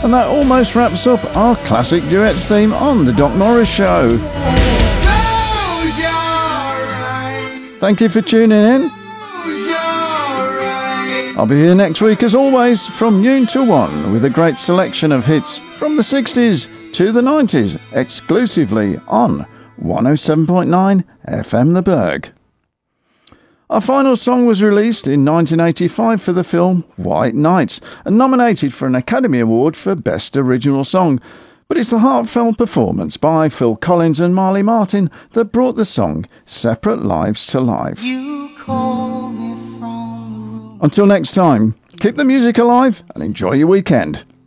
And that almost wraps up our classic duets theme on The Doc Morris Show. Thank you for tuning in. I'll be here next week as always from noon to 1 with a great selection of hits from the 60s to the 90s exclusively on 107.9 FM The Berg. Our final song was released in 1985 for the film White Nights and nominated for an Academy Award for Best Original Song. But it's the heartfelt performance by Phil Collins and Marley Martin that brought the song Separate Lives to life. You call me from the room. Until next time, keep the music alive and enjoy your weekend.